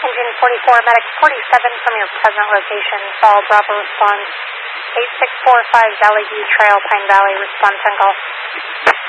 Engine 44, Medic 47 from your present location. Fall Bravo response 8645 Valley View Trail, Pine Valley, response on Golf.